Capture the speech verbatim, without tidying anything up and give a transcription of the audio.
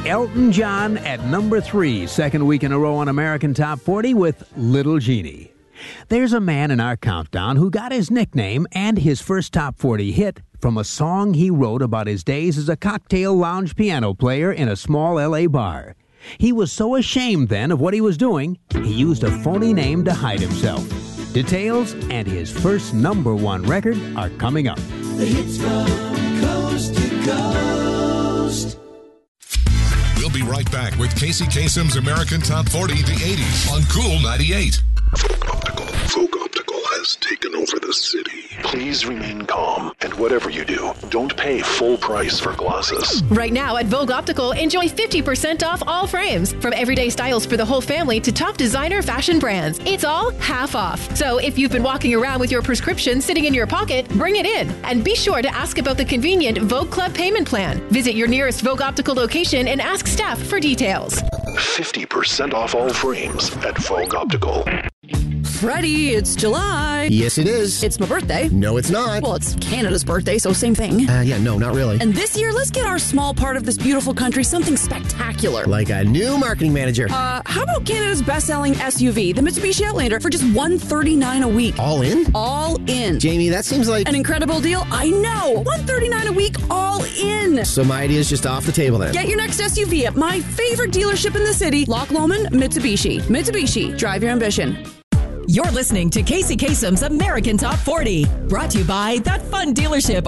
Elton John at number three, second week in a row on American Top forty with Little Genie. There's a man in our countdown who got his nickname and his first Top forty hit from a song he wrote about his days as a cocktail lounge piano player in a small L A bar. He was so ashamed then of what he was doing, he used a phony name to hide himself. Details and his first number one record are coming up. The hits from coast to coast. We'll be right back with Casey Kasem's American Top forty, the eighties on Cool ninety-eight. Folk Optical. Folk Optical has taken over the city. Please remain calm, and whatever you do, don't pay full price for glasses. Right now at Vogue Optical, enjoy fifty percent off all frames. From everyday styles for the whole family to top designer fashion brands. It's all half off. So if you've been walking around with your prescription sitting in your pocket, bring it in. And be sure to ask about the convenient Vogue Club payment plan. Visit your nearest Vogue Optical location and ask staff for details. fifty percent off all frames at Vogue Optical. Freddie, it's July. Yes, it is. It's my birthday. No, it's not. Well, it's Canada's birthday, so same thing. Uh, yeah, no, not really. And this year, let's get our small part of this beautiful country something spectacular. Like a new marketing manager. Uh, how about Canada's best-selling S U V, the Mitsubishi Outlander, for just one hundred thirty-nine dollars a week? All in? All in. Jamie, that seems like... an incredible deal? I know! one hundred thirty-nine dollars a week, all in! So my idea is just off the table then. Get your next S U V at my favorite dealership in the city, Loch Lomond Mitsubishi. Mitsubishi, drive your ambition. You're listening to Casey Kasem's American Top forty, brought to you by That Fun Dealership